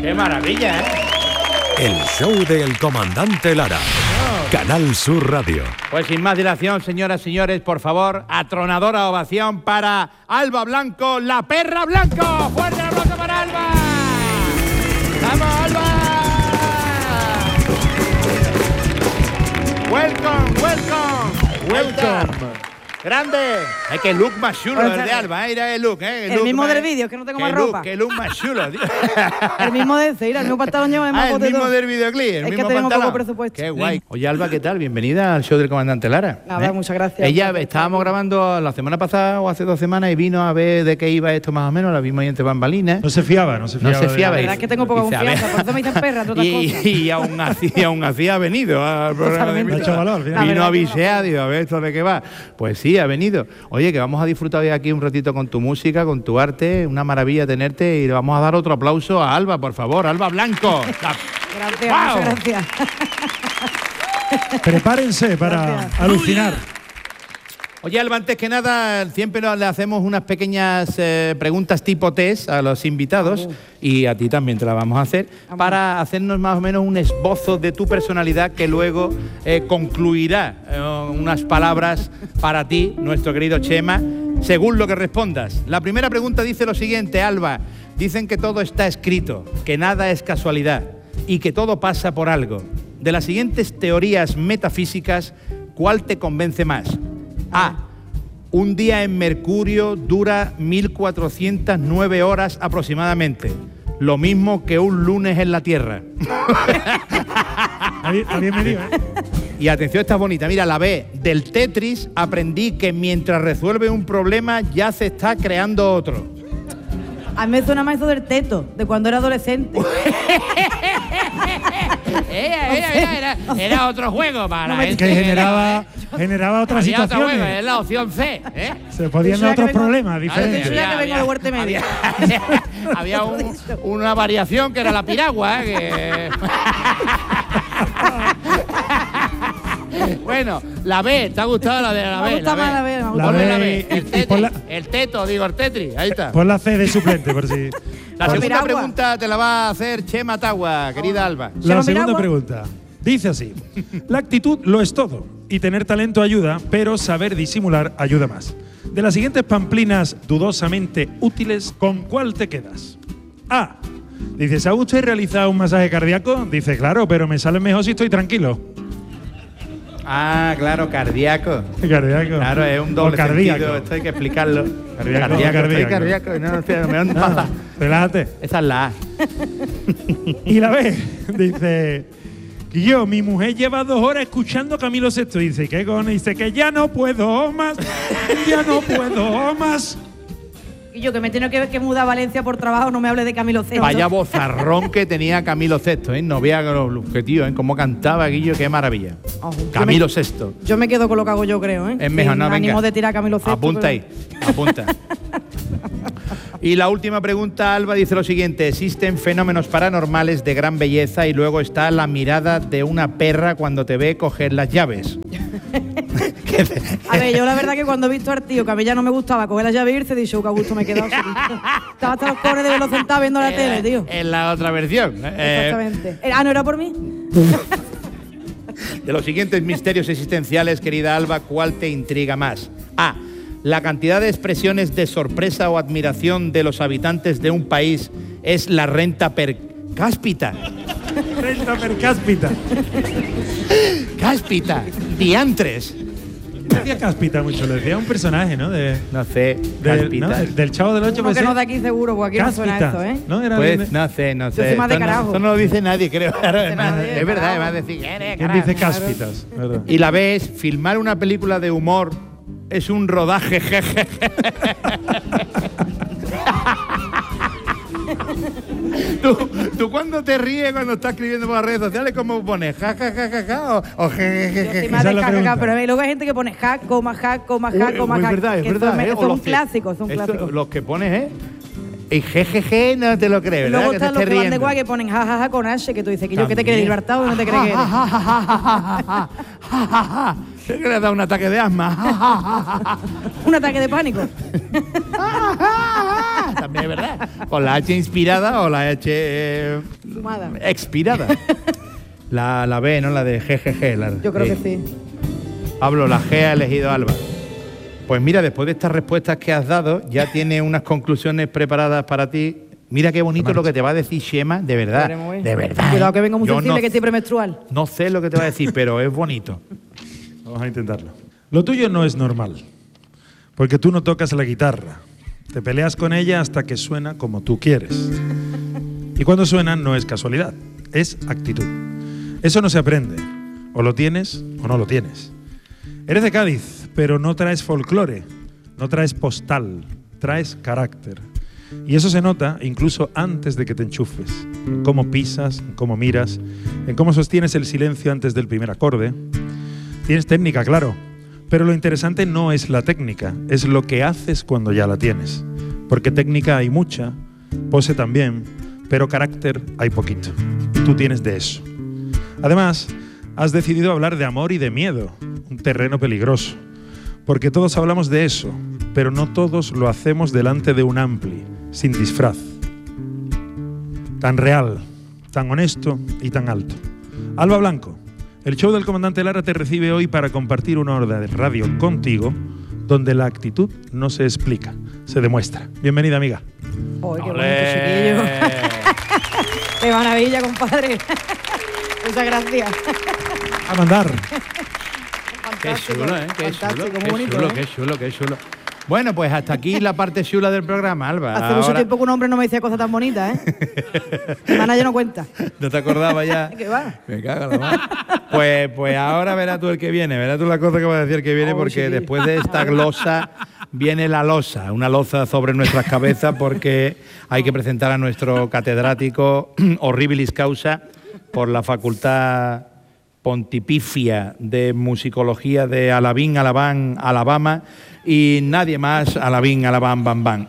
¡Qué maravilla, eh! El show del comandante Lara. Canal Sur Radio. Pues sin más dilación, señoras y señores, por favor, atronadora ovación para Alba Blanco, la perra Blanco. ¡Fuerte el aplauso para Alba! ¡Vamos, Alba! ¡Welcome! ¡Grande! ¡Ay, qué look más chulo el de Alba! Mira el look, el mismo del vídeo, que no tengo más ropa. ¡Qué look más chulo, tío! El mismo de ese, mira, el mismo pantalón lleva el mismo del videoclip, el mismo tenemos pantalón. poco presupuesto. ¡Qué guay! Oye, Alba, ¿qué tal? Bienvenida al show del comandante Lara. Nada, muchas gracias. Estábamos grabando la semana pasada o hace 2 semanas y vino a ver de qué iba esto más o menos, la vimos ahí entre bambalinas. No se fiaba. La verdad es que tengo poca confianza, por eso me dicen perra, todas cosas. Y aún así ha venido al programa de vino a visear, digo, a ver esto de qué va. Pues sí, ha venido. Oye, que vamos a disfrutar hoy aquí un ratito con tu música, con tu arte, una maravilla tenerte y le vamos a dar otro aplauso a Alba, por favor, Alba Blanco. Gracias, ¡wow! Muchas gracias. Prepárense para alucinar. Oye, Alba, antes que nada, siempre le hacemos unas pequeñas preguntas tipo test a los invitados y a ti también te las vamos a hacer para hacernos más o menos un esbozo de tu personalidad que luego concluirá unas palabras para ti, nuestro querido Chema, según lo que respondas. La primera pregunta dice lo siguiente, Alba. Dicen que todo está escrito, que nada es casualidad y que todo pasa por algo. De las siguientes teorías metafísicas, ¿cuál te convence más? A. Un día en Mercurio dura 1409 horas aproximadamente. Lo mismo que un lunes en la Tierra. También me digo, ¿eh? Y atención, esta es bonita. Mira, la B. Del Tetris aprendí que mientras resuelve un problema ya se está creando otro. A mí me suena más eso del teto, de cuando era adolescente. Era otro juego para la gente. Que generaba otras situaciones. Es la opción C. Se podían dar otros problemas diferentes. Yo ya que vengo de Huerta Media. Había una variación que era la piragua. Bueno, la B, ¿te ha gustado la de la B? Me gusta más la B, me gusta más más la B. El teto, digo, el Tetris, ahí está. Pon la C de suplente, por si. La segunda pregunta te la va a hacer Chema Tagua, querida Alba. La segunda pregunta dice así: la actitud lo es todo y tener talento ayuda, pero saber disimular ayuda más. De las siguientes pamplinas dudosamente útiles, ¿con cuál te quedas? A. Dice, ¿sabe usted realizar un masaje cardíaco? Dice, claro, pero me sale mejor si estoy tranquilo. Ah, claro, cardíaco. Cardíaco. Claro, es un doble sentido, esto hay que explicarlo. Cardíaco. No, me pasa. Relájate. Esa es la A. Y la B, dice, mi mujer lleva 2 horas escuchando Camilo VI. Dice, ¿qué cojones? Dice que ya no puedo más. Y yo que me tengo que mudar a Valencia por trabajo, no me hable de Camilo VI. Vaya vozarrón que tenía Camilo VI, ¿eh? No vea los objetivos, ¿eh? Cómo cantaba Guillo, qué maravilla. Camilo VI. Yo me quedo con lo que hago yo, creo, ¿eh? Es mejor, no, venga. Ánimo de tirar a Camilo VI. Apunta ahí, apunta. Y la última pregunta, Alba, dice lo siguiente. Existen fenómenos paranormales de gran belleza y luego está la mirada de una perra cuando te ve coger las llaves. A ver, yo la verdad que cuando he visto al tío, que a mí ya no me gustaba coger las llaves e irse, he dicho, que a gusto me he quedado. Estaba hasta los pobres de verlo sentado viendo la tele, tío. En la otra versión. Exactamente. ¿No era por mí? De los siguientes misterios existenciales, querida Alba, ¿cuál te intriga más? A. La cantidad de expresiones de sorpresa o admiración de los habitantes de un país es la renta per cáspita. Renta per cáspita. Cáspita. Diantres. Decía cáspita mucho, lo decía un personaje, ¿no? No sé, cáspita. ¿no? Del Chavo del 8. Como que no de aquí seguro, porque aquí cáspita. No suena eso, ¿eh? ¿No? Era pues no sé. Yo soy más de carajo. Eso no lo dice nadie, creo. Nadie, es verdad, va a decir ¿quién dice cáspitas? Claro. Y la B es filmar una película de humor es un rodaje. ¿Tú cuándo te ríes cuando estás escribiendo por las redes sociales? ¿Cómo pones ja, ja, ja, ja, ja o jejeje? Pero luego hay gente que pone ja, coma, ja, coma, ja, coma, ja. Es verdad. Son clásicos, son clásicos. Los que pones, y jejeje, no te lo crees, ¿verdad? Luego están los que van de guay que ponen jajaja con H, que tú dices que yo que te crees libertado, no te crees que eres. ¿Qué le ha dado un ataque de asma? Un ataque de pánico. también es verdad. Con la H inspirada o la H Fumada. expirada. La B, ¿no? La de GGG. Yo creo que sí. Pablo, la G ha elegido Alba. Pues mira, después de estas respuestas que has dado, ya tiene unas conclusiones preparadas para ti. Mira qué bonito lo que te va a decir Chema, de verdad. De verdad. Cuidado que venga muy Yo sensible, no- que es premenstrual. No sé lo que te va a decir, pero es bonito. Vamos a intentarlo. Lo tuyo no es normal, porque tú no tocas la guitarra. Te peleas con ella hasta que suena como tú quieres. Y cuando suena no es casualidad, es actitud. Eso no se aprende. O lo tienes o no lo tienes. Eres de Cádiz, pero no traes folclore, no traes postal, traes carácter. Y eso se nota incluso antes de que te enchufes. En cómo pisas, en cómo miras, en cómo sostienes el silencio antes del primer acorde. Tienes técnica, claro, pero lo interesante no es la técnica, es lo que haces cuando ya la tienes. Porque técnica hay mucha, pose también, pero carácter hay poquito. Tú tienes de eso. Además, has decidido hablar de amor y de miedo, un terreno peligroso. Porque todos hablamos de eso, pero no todos lo hacemos delante de un ampli, sin disfraz. Tan real, tan honesto y tan alto. Alba Blanco, el show del comandante Lara te recibe hoy para compartir una hora de radio contigo, donde la actitud no se explica, se demuestra. Bienvenida, amiga. ¡Ay, qué ¡Olé! bonito, chiquillo! ¡Qué maravilla, compadre! Muchas gracias. A mandar. Qué chulo, ¿eh? Qué Fantástico, chulo, muy qué bonito, chulo, ¿eh? qué chulo, qué chulo. Bueno, pues hasta aquí la parte chula del programa, Alba. Hace mucho Ahora- tiempo que un hombre no me decía cosas tan bonitas, ¿eh? Mi hermana ya no cuenta. ¿No te acordabas ya? ¿Qué va? Me cago en la mar. Pues ahora verás tú el que viene, verás tú la cosa que va a decir el que viene, Oh, porque chiquillo. después de esta glosa viene la losa, una loza sobre nuestras cabezas, porque hay que presentar a nuestro catedrático horribilis causa por la Facultad Pontificia de Musicología de Alabín, Alabán, Alabama, y nadie más, Alabín, Alabán, Bam, Bam.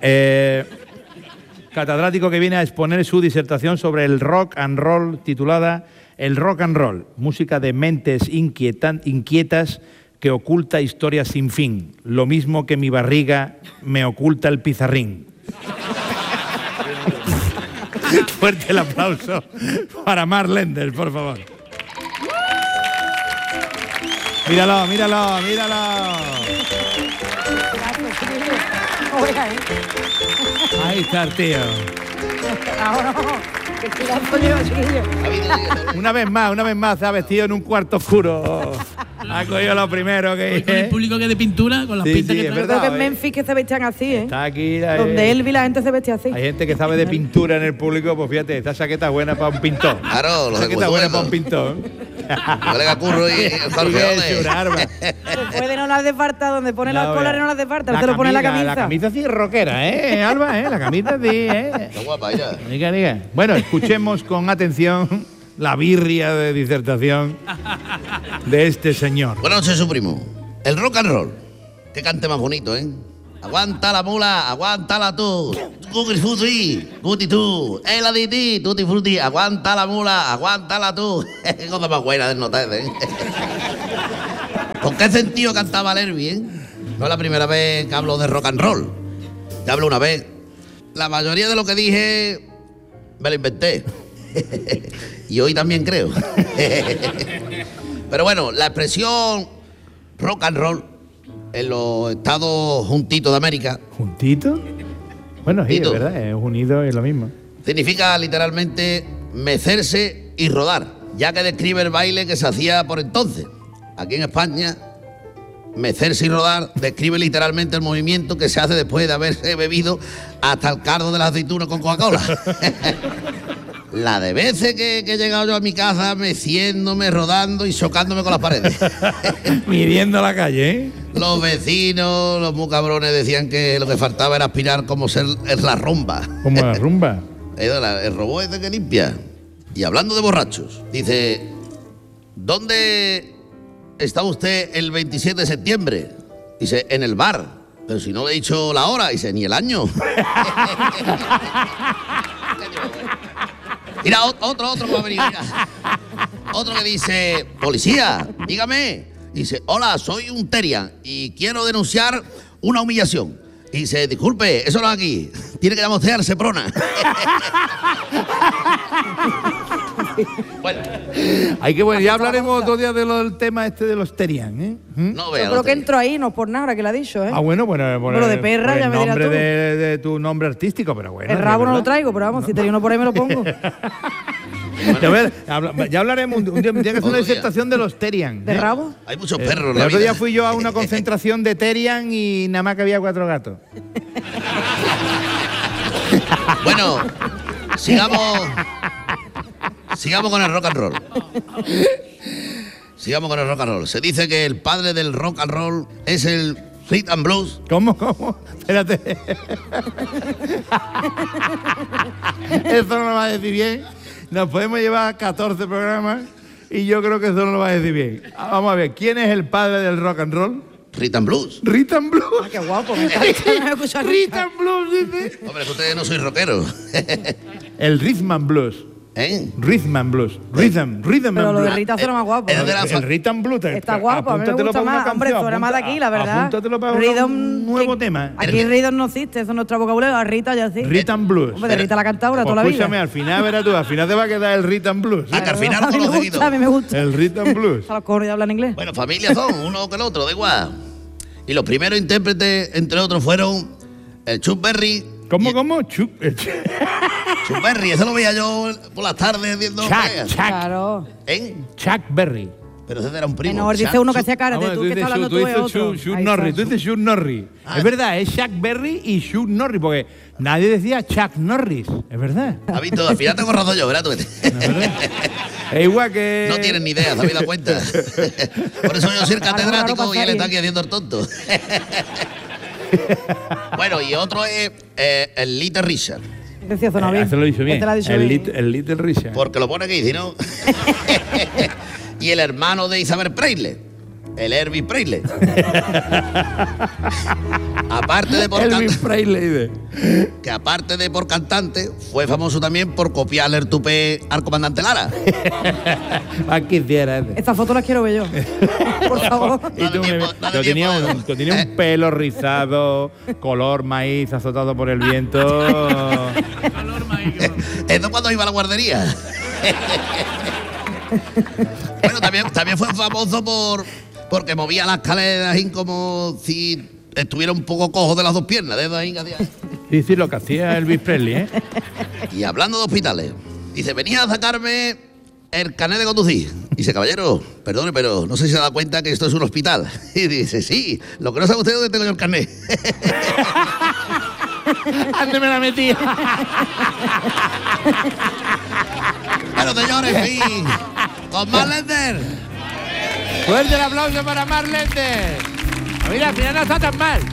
Catedrático que viene a exponer su disertación sobre el rock and roll, titulada El rock and roll, música de mentes inquietas que oculta historias sin fin, lo mismo que mi barriga me oculta el pizarrín. Fuerte el aplauso para Mark Lenders, por favor. Míralo, míralo, míralo. Gracias, chiquillo. Oiga, ¿eh? Ahí está el tío. Ahora, que tirazo yo, chiquillo. Una vez más se ha vestido en un cuarto oscuro. Ha cogido lo primero que Hoy con el dije. público que es de pintura, con las Sí, pintas sí, que es trae. Yo creo que en ¿eh? Memphis que se vestían así, ¿eh? Está aquí. Donde Elvis la gente se vestía así. Hay gente que sabe de pintura en el público, pues fíjate, esta chaqueta es buena para un pintor. Claro, los de chaqueta buena Guaduelo. para un pintor. Colega Curro y Jorge, Qué ¿dónde? chula, Alba. Después no las hace falta, donde pone las No, colares vea. no las hace falta, se lo pone en la camisa. La camisa sí es rockera, Alba, La camisa sí, Está guapa ella. Diga. Bueno, escuchemos con atención la birria de disertación de este señor. Buenas noches, su primo. El rock and roll. Qué cante más bonito, ¿eh? Aguanta la mula, aguántala tú. Guti frutti, guti tú. El aditi, tutti frutti. Aguanta la mula, aguántala tú. Qué cosa más buena del notar, ¿eh? ¿Con qué sentido cantaba el Elvis, eh? No es la primera vez que hablo de rock and roll. Ya hablo una vez. La mayoría de lo que dije me lo inventé. Y hoy también creo. Pero bueno, la expresión rock and roll en los Estados Juntitos de América ¿Juntito? Bueno, sí, es Juntito. verdad, es unido, es lo mismo. significa literalmente mecerse y rodar, ya que describe el baile que se hacía por entonces. Aquí en España, mecerse y rodar describe literalmente el movimiento que se hace después de haberse bebido hasta el cardo de las aceitunas con Coca-Cola. La de veces que he llegado yo a mi casa meciéndome, rodando y chocándome con las paredes. Midiendo la calle, ¿eh? Los vecinos, los muy cabrones, decían que lo que faltaba era aspirar como ser es la rumba. Como la rumba. El robot es de que limpia. Y hablando de borrachos, dice, ¿dónde está usted el 27 de septiembre? Dice, en el bar. Pero si no le he dicho la hora, dice, ni el año. Mira, otro que va a venir, mira. Otro que dice, policía, dígame. Dice, hola, soy un Terian y quiero denunciar una humillación. Dice, disculpe, eso no es aquí. tiene que llamotear Seprona. Bueno, Hay que, bueno, ya hablaremos otro día del tema este de los Terian, ¿eh? no Yo veas. creo que entro ahí, no por nada, ahora que lo ha dicho, ¿eh? Ah, bueno, bueno, Lo de perra, por ya el me dirás nombre tú. de tu nombre artístico, pero bueno. El de rabo no lo verdad. traigo, pero vamos, si tenía uno por ahí me lo pongo. Ya hablaremos un día que hacer Otro una día. disertación de los Terian. ¿De rabo? Hay muchos perros en El la otro vida. día fui yo a una concentración de Terian y nada más que había 4 gatos. Bueno, sigamos con el rock and roll. Sigamos con el rock and roll. Se dice que el padre del rock and roll es el rhythm and blues. ¿Cómo? Espérate. Eso no lo va a decir bien. Nos podemos llevar 14 programas y yo creo que eso no lo va a decir bien. Vamos a ver, ¿quién es el padre del rock and roll? Rhythm and blues. Rhythm Blues. Ah, qué guapo, me encanta, no he escuchado nunca. Rhythm Blues, dice. Hombre, es que ustedes no soy rockero. El Rhythm and Blues. ¿Eh? Rhythm and Blues. Rhythm Pero and lo de Blues. Rita suena más guapo. es de la El Rhythm and Blues. Está guapo, a mí me apúntatelo gusta para una más. Hombre, canción, suena más de aquí, la verdad. Apúntatelo para Rhythm, un nuevo que- tema. Aquí Rhythm no existe, eso es nuestro vocabulario. A Rita ya sí. Rhythm Blues. Hombre, de Rita la ha cantado Pues toda la vida. escúchame, al final verás tú, al final te va a quedar el Rhythm Blues. Ah, que al final a mí todo me lo gusta, seguido. a mí me gusta. El Rhythm Blues. A los cojones ya hablan inglés. Bueno, familias son, uno que el otro, da igual. Y los primeros intérpretes, entre otros, fueron el Chuck Berry. ¿Cómo? Chuck Berry, eso lo veía yo por las tardes viendo. Chuck Claro. ¿Eh? Chuck Berry. Pero ese era un primo. No, dice Chuck- uno que hacía cara de Vamos, tú que estás hablando tú de otro. Chuck Ahí Norris, está. tú dices Chuck Norris. Es verdad, es Chuck Berry y Chuck Norris, porque nadie decía Chuck Norris, es verdad. ¿Has visto? Al final tengo razón yo, ¿verdad? Tú? Es igual que... No tienen ni idea, ¿te habéis dado cuenta? Por eso yo soy el catedrático Algo y él raro está aquí haciendo el tonto. Bueno, y otro es el Little Richard. Decía, suena bien. Se lo he dicho bien. Este lo ha dicho El, bien. el Little Richard. Porque lo pone aquí, si no. Y el hermano de Isabel Presley, el Elvis Presley. Aparte de por Elvis cantante, Presley. que aparte de por cantante, fue famoso también por copiarle el tupé al comandante Lara. Aquí hiciera. Estas fotos las quiero ver yo. Por favor. Y tú Dale tiempo, dale yo tenía, tiempo. tú tenías un pelo rizado, color maíz azotado por el viento. Eso cuando iba a la guardería. Bueno, también fue famoso porque movía las escaleras así como si estuviera un poco cojo de las dos piernas. De ahí que hacía. Sí, lo que hacía Elvis Presley, ¿eh? Y hablando de hospitales, dice, venía a sacarme el carnet de conducir. Dice, caballero, perdone, pero no sé si se da cuenta que esto es un hospital. Y dice, sí, lo que no sabe usted es dónde tengo yo el carnet. Antes me la metía. Bueno, señores, en fin, con más Lender. Fuerte el aplauso para Marlende. Mira, al final no está tan mal.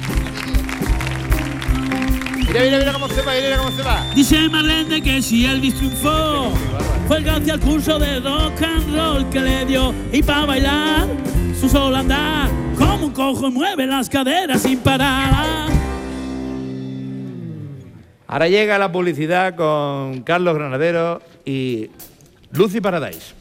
Mira cómo se va, mira cómo se va. Dice Marlene que si Elvis triunfó fue gracias al curso de rock and roll que le dio y para bailar su solo andar como un cojo mueve las caderas sin parar. Ahora llega la publicidad con Carlos Granadero y Lucy Paradise.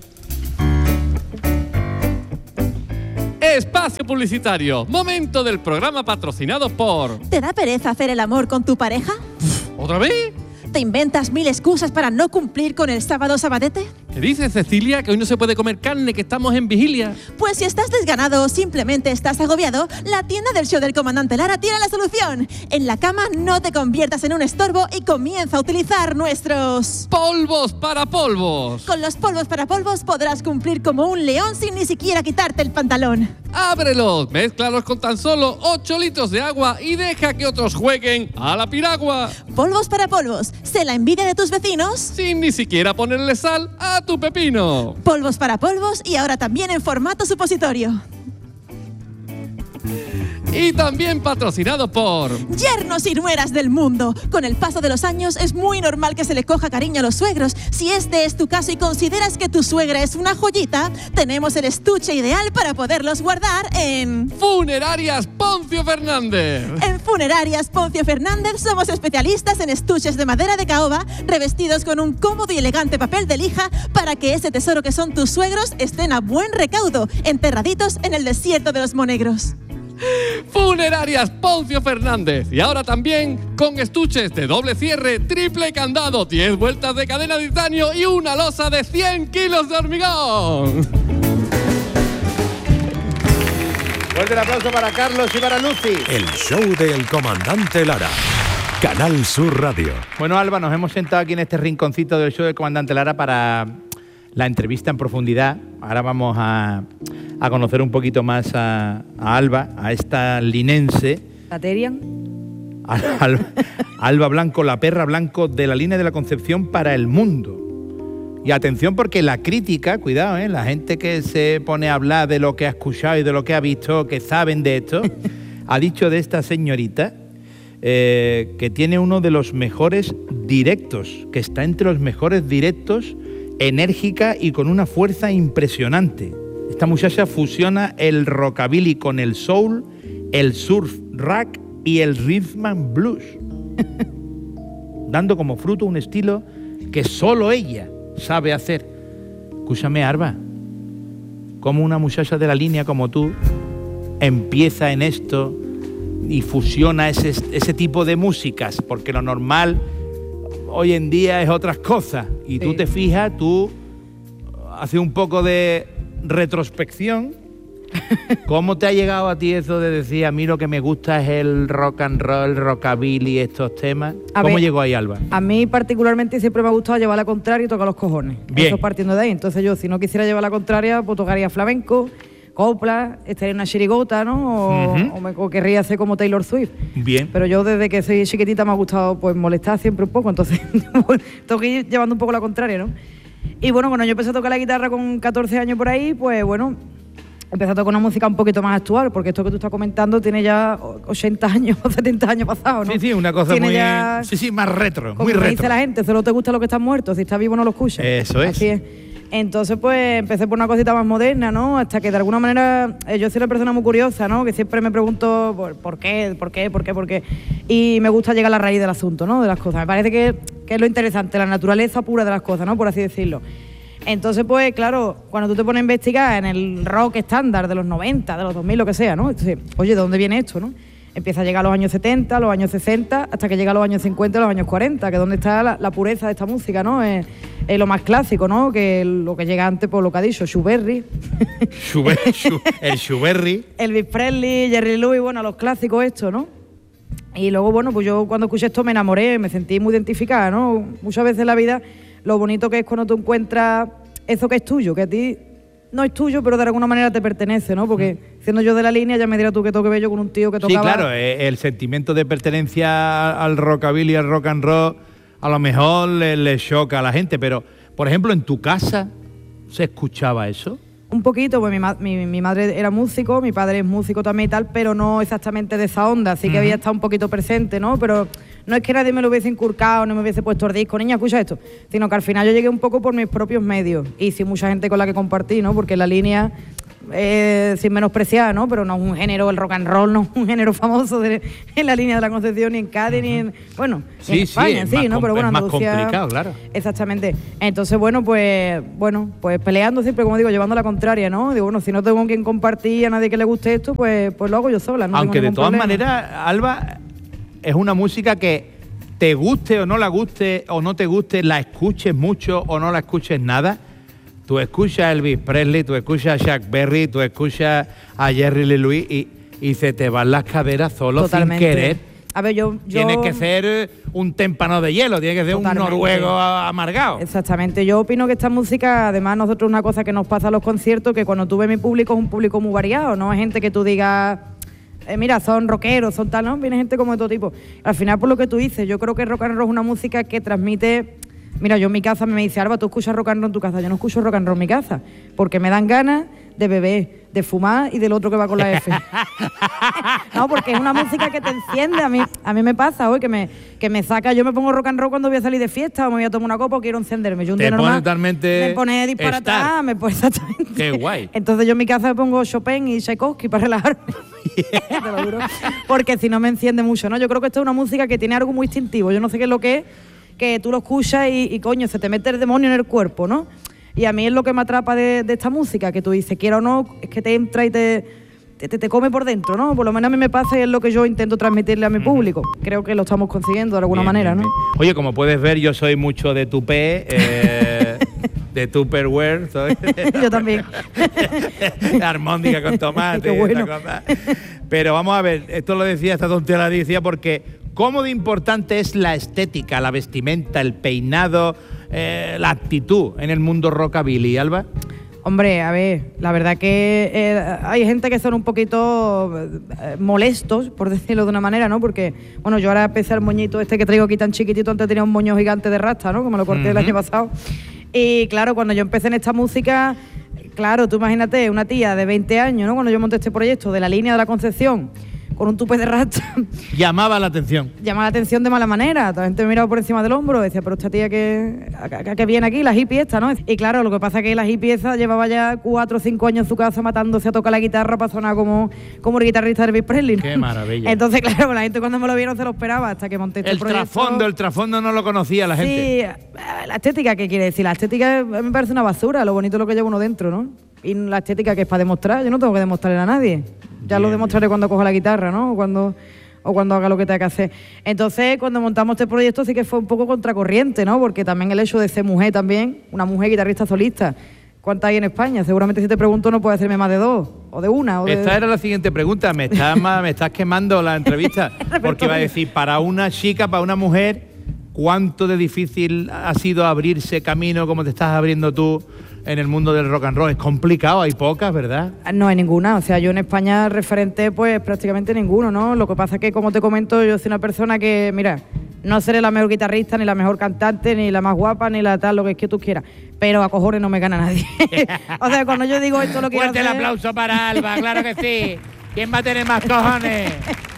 Espacio publicitario. Momento del programa patrocinado por... ¿Te da pereza hacer el amor con tu pareja? ¿Otra vez? ¿Te inventas 1000 excusas para no cumplir con el sábado sabadete? ¿Qué dices, Cecilia? Que hoy no se puede comer carne, que estamos en vigilia. Pues si estás desganado o simplemente estás agobiado, la tienda del show del comandante Lara tiene la solución. En la cama no te conviertas en un estorbo y comienza a utilizar nuestros... ¡Polvos para polvos! Con los polvos para polvos podrás cumplir como un león sin ni siquiera quitarte el pantalón. ¡Ábrelos! Mézclalos con tan solo 8 litros de agua y deja que otros jueguen a la piragua. Polvos para polvos. ¿Se la envidia de tus vecinos? Sin ni siquiera ponerle sal a tu pepino. Polvos para polvos y ahora también en formato supositorio. Y también patrocinado por... Yernos y nueras del mundo. Con el paso de los años es muy normal que se le coja cariño a los suegros. Si este es tu caso y consideras que tu suegra es una joyita, tenemos el estuche ideal para poderlos guardar en... Funerarias Poncio Fernández. En Funerarias Poncio Fernández somos especialistas en estuches de madera de caoba revestidos con un cómodo y elegante papel de lija para que ese tesoro que son tus suegros estén a buen recaudo, enterraditos en el desierto de los monegros. Funerarias Poncio Fernández. Y ahora también con estuches de doble cierre, triple candado, 10 vueltas de cadena de titanio y una losa de 100 kilos de hormigón. Fuerte el aplauso para Carlos y para Lucy. El show del comandante Lara. Canal Sur Radio. Bueno, Alba, nos hemos sentado aquí en este rinconcito del show del comandante Lara para la entrevista en profundidad. Ahora vamos a conocer un poquito más a Alba, a esta linense. ¿Caterian? Alba Blanco, la perra Blanco de la línea de la Concepción para el mundo. Y atención porque la crítica, cuidado, la gente que se pone a hablar de lo que ha escuchado y de lo que ha visto, que saben de esto, ha dicho de esta señorita que tiene uno de los mejores directos, que está entre los mejores directos, enérgica y con una fuerza impresionante. Esta muchacha fusiona el rockabilly con el soul, el surf rock y el rhythm and blues, dando como fruto un estilo que solo ella sabe hacer. Escúchame, Alba, ¿cómo una muchacha de la línea como tú empieza en esto y fusiona ese tipo de músicas? Porque lo normal hoy en día es otras cosas. Y tú te fijas, tú haces un poco de retrospección. ¿Cómo te ha llegado a ti eso de decir, a mí lo que me gusta es el rock and roll, rockabilly, estos temas? ¿Cómo llegó ahí, Alba? A mí particularmente siempre me ha gustado llevar la contraria y tocar los cojones. Bien. Eso partiendo de ahí. Entonces yo, si no quisiera llevar la contraria, pues tocaría flamenco, copla, estaría en una chirigota, ¿no? O querría hacer como Taylor Swift. Bien. Pero yo desde que soy chiquitita me ha gustado pues molestar siempre un poco, entonces tengo que ir llevando un poco la contraria, ¿no? Y bueno, cuando yo empecé a tocar la guitarra con 14 años por ahí, pues bueno, empecé a tocar una música un poquito más actual, porque esto que tú estás comentando tiene ya 80 años o 70 años pasados, ¿no? Sí, una cosa tiene muy... Ya, sí, más retro, como muy retro. dice la gente, solo te gusta lo que está muerto, si está vivo no lo escuchas. Eso es. Así es. Entonces, pues, empecé por una cosita más moderna, ¿no? Hasta que de alguna manera, yo soy una persona muy curiosa, ¿no? Que siempre me pregunto por qué. Y me gusta llegar a la raíz del asunto, ¿no? De las cosas. Me parece que es lo interesante, la naturaleza pura de las cosas, ¿no? Por así decirlo. Entonces, pues, claro, cuando tú te pones a investigar en el rock estándar de los 90, de los 2000, lo que sea, ¿no? Entonces, oye, ¿de dónde viene esto, no? Empieza a llegar a los años 70, los años 60, hasta que llega a los años 50 y los años 40, que es donde está la pureza de esta música, ¿no? Es lo más clásico, ¿no? Que lo que llega antes, por lo que ha dicho, Schubert. El Schubert. Elvis Presley, Jerry Lewis, bueno, los clásicos estos, ¿no? Y luego, bueno, pues yo cuando escuché esto me enamoré, me sentí muy identificada, ¿no? Muchas veces en la vida lo bonito que es cuando tú encuentras eso que es tuyo, que a ti no es tuyo, pero de alguna manera te pertenece, ¿no? Porque siendo yo de la línea, ya me dirás tú que toque bello con un tío que tocaba... Sí, claro, el sentimiento de pertenencia al rockabilly, al rock and roll, a lo mejor le choca a la gente, pero, por ejemplo, ¿en tu casa se escuchaba eso? Un poquito, pues mi madre era músico, mi padre es músico también y tal, pero no exactamente de esa onda, así que había estado un poquito presente, ¿no? Pero no es que nadie me lo hubiese inculcado, no me hubiese puesto el disco, niña, escucha esto, sino que al final yo llegué un poco por mis propios medios y sin mucha gente con la que compartí, ¿no? Porque la línea, sin menospreciar, ¿no? Pero no es un género, el rock and roll no es un género famoso en la línea de la Concepción, ni en Cádiz, ni en... Bueno, sí, en España, sí, ¿no? Pero bueno, es más Andalucía, complicado, claro. Exactamente. Entonces, bueno, pues peleando siempre, como digo, llevando la contraria, ¿no? Digo, bueno, si no tengo con quien compartir, a nadie que le guste esto, pues lo hago yo sola, ¿no? Aunque de todas problema. maneras, Alba, es una música que te guste o no la guste o no te guste, la escuches mucho o no la escuches nada. Tú escuchas a Elvis Presley, tú escuchas a Chuck Berry, tú escuchas a Jerry Lee Lewis y se te van las caderas solo. Totalmente. Sin querer. A ver, yo... Tienes que ser un témpano de hielo, tienes que ser un noruego amargado. Exactamente. Yo opino que esta música, además, nosotros una cosa que nos pasa a los conciertos, que cuando tú ves mi público es un público muy variado, no es gente que tú digas... mira, son rockeros, son tal, ¿no? Viene gente como de todo tipo. Al final, por lo que tú dices, yo creo que rock and roll es una música que transmite... Mira, yo en mi casa me dice, Alba, ¿tú escuchas rock and roll en tu casa? Yo no escucho rock and roll en mi casa, porque me dan ganas de beber, de fumar y del otro que va con la F. No, porque es una música que te enciende. A mí me pasa hoy que me saca, yo me pongo rock and roll cuando voy a salir de fiesta o me voy a tomar una copa o quiero encenderme. Yo un día normal me pone disparatada, exactamente. Qué guay. Entonces yo en mi casa me pongo Chopin y Tchaikovsky para relajarme. Te lo juro. Porque si no me enciende mucho, ¿no? Yo creo que esto es una música que tiene algo muy instintivo. Yo no sé qué es lo que es, que tú lo escuchas y coño, se te mete el demonio en el cuerpo, ¿no? Y a mí es lo que me atrapa de esta música, que tú dices, quiero o no, es que te entra y te te come por dentro, ¿no? Por lo menos a mí me pasa y es lo que yo intento transmitirle a mi público. Creo que lo estamos consiguiendo de alguna manera, ¿no? Oye, como puedes ver, yo soy mucho de tupé, de Tupperware. Yo también. Armóndiga con tomate. Qué bueno. Esta cosa. Pero vamos a ver, esto lo decía, esta tontería la decía porque cómo de importante es la estética, la vestimenta, el peinado, la actitud en el mundo rockabilly, Alba. Hombre, a ver, la verdad que hay gente que son un poquito molestos, por decirlo de una manera, ¿no? Porque, bueno, yo ahora pese al moñito este que traigo aquí tan chiquitito, antes tenía un moño gigante de rasta, ¿no? Como lo corté el año pasado. Y claro, cuando yo empecé en esta música, claro, tú imagínate, una tía de 20 años, ¿no? Cuando yo monté este proyecto de la línea de la Concepción, con un tupé de rasta. Llamaba la atención. Llamaba la atención de mala manera. La gente me miraba por encima del hombro y decía, pero esta tía que viene aquí, la hippie esta, ¿no? Y claro, lo que pasa es que la hippie esa llevaba ya 4 o 5 años en su casa matándose a tocar la guitarra para sonar como el guitarrista de Elvis Presley, ¿no? Qué maravilla. Entonces, claro, la gente cuando me lo vieron se lo esperaba hasta que monté este proyecto. El trasfondo no lo conocía la gente. Sí, la estética, ¿qué quiere decir? La estética me parece una basura, lo bonito es lo que lleva uno dentro, ¿no? Y la estética que es para demostrar, yo no tengo que demostrarle a nadie. Ya lo demostraré cuando coja la guitarra, ¿no? O cuando haga lo que tenga que hacer. Entonces, cuando montamos este proyecto sí que fue un poco contracorriente, ¿no? Porque también el hecho de ser mujer también, una mujer guitarrista solista, ¿cuántas hay en España? Seguramente si te pregunto no puede hacerme más de 2, o de una. Esta era la siguiente pregunta, me estás quemando la entrevista, porque iba a decir, para una chica, para una mujer, ¿cuánto de difícil ha sido abrirse camino como te estás abriendo tú en el mundo del rock and roll? Es complicado, hay pocas, ¿verdad? No hay ninguna, o sea, yo en España referente pues prácticamente ninguno, ¿no? Lo que pasa es que, como te comento, yo soy una persona que, mira, no seré la mejor guitarrista, ni la mejor cantante, ni la más guapa, ni la tal, lo que es que tú quieras, pero a cojones no me gana nadie. O sea, cuando yo digo esto lo quiero hacer... Fuerte el aplauso para Alba, claro que sí. ¿Quién va a tener más cojones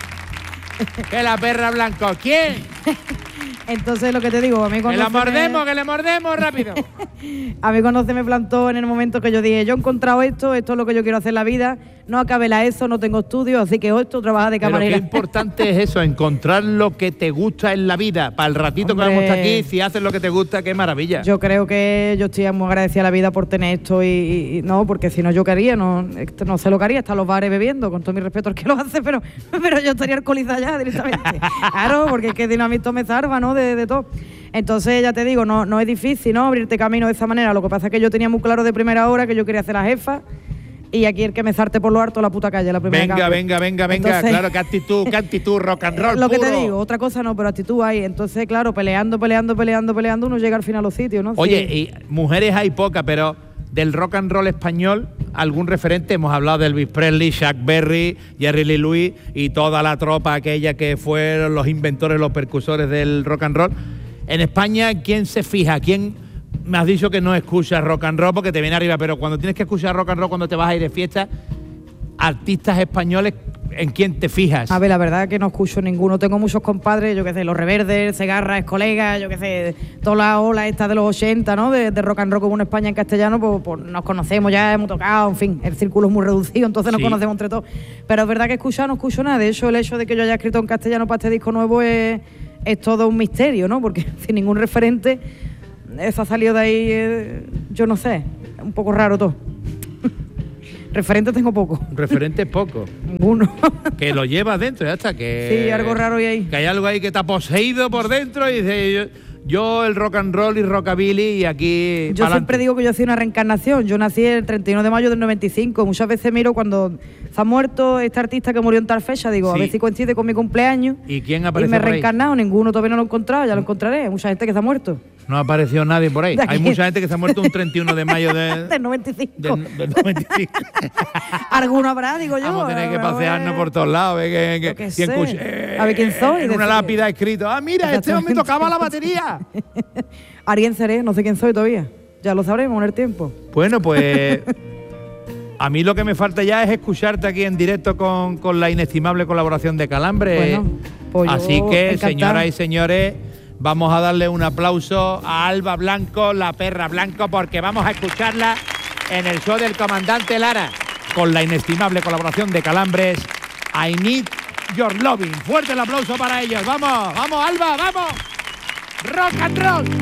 que la perra Blanco? ¿Quién? Entonces, lo que te digo, a mí cuando que le mordemos rápido. A mí cuando se me plantó en el momento que yo dije, yo he encontrado esto es lo que yo quiero hacer en la vida, no acabé la ESO, no tengo estudios, así que esto trabaja de camarera. Pero qué importante es eso, encontrar lo que te gusta en la vida. Para el ratito que vamos aquí, si haces lo que te gusta, qué maravilla. Yo creo que yo estoy muy agradecida a la vida por tener esto y no, porque si no yo quería, no sé lo que haría, estar en los bares bebiendo, con todo mi respeto al que lo hace, pero yo estaría alcoholizada ya directamente. Claro, porque es que Dinamito me salva, ¿no? De todo. Entonces, ya te digo, no es difícil, ¿no? Abrirte camino de esa manera. Lo que pasa es que yo tenía muy claro de primera hora que yo quería ser la jefa y aquí el que me zarte por lo harto la puta calle, la primera. Venga. Entonces, claro, qué actitud, rock and roll lo puro. que te digo, otra cosa no, pero actitud hay. Entonces, claro, peleando, uno llega al final a los sitios, ¿no? Oye, sí. Y mujeres hay pocas, pero del rock and roll español, algún referente, hemos hablado de Elvis Presley, Chuck Berry, Jerry Lee Lewis y toda la tropa aquella que fueron los inventores, los percusores del rock and roll. En España, ¿quién se fija? ¿Quién me has dicho que no escuchas rock and roll porque te viene arriba? Pero cuando tienes que escuchar rock and roll, cuando te vas a ir de fiesta, artistas españoles, ¿en quién te fijas? A ver, la verdad es que no escucho ninguno. Tengo muchos compadres, yo qué sé, Los Reverdes, Segarra, es colega, yo qué sé, toda la ola esta de los 80, ¿no? De rock and roll como en España en castellano, pues nos conocemos ya, hemos tocado, en fin, el círculo es muy reducido, entonces nos conocemos entre todos. Pero es verdad que escuchar no escucho nada. De hecho, el hecho de que yo haya escrito en castellano para este disco nuevo es todo un misterio, ¿no? Porque sin ningún referente, eso ha salido de ahí, yo no sé, un poco raro todo. Referentes tengo poco. Referentes poco. Ninguno. Que lo llevas dentro, ya está. Que, sí, algo raro hay ahí. Que hay algo ahí que te ha poseído por dentro y dice, yo el rock and roll y rockabilly y aquí... Yo siempre digo que yo soy una reencarnación. Yo nací el 31 de mayo del 95. Muchas veces miro cuando se ha muerto este artista que murió en tal fecha, digo, sí, a ver si coincide con mi cumpleaños. ¿Y quién aparece? Y me he reencarnado, ninguno todavía no lo he encontrado, ya lo encontraré. Hay mucha gente que se ha muerto. No ha aparecido nadie por ahí. Hay mucha gente que se ha muerto un 31 de mayo del 95. Del 95. Alguno habrá, digo yo. Vamos a tener que pasearnos por todos lados. A ver quién soy. En una lápida escrito, mira, este hombre tocaba la batería. Alguien seré, no sé quién soy todavía. Ya lo sabremos en el tiempo. Bueno, pues... A mí lo que me falta ya es escucharte aquí en directo con la inestimable colaboración de Calambre. Bueno, pues así que, encantada. Señoras y señores, vamos a darle un aplauso a Alba Blanco, la perra Blanco, porque vamos a escucharla en el show del Comandante Lara, con la inestimable colaboración de Calambres, I Need Your Loving. Fuerte el aplauso para ellos. Vamos, Alba, vamos. Rock and roll.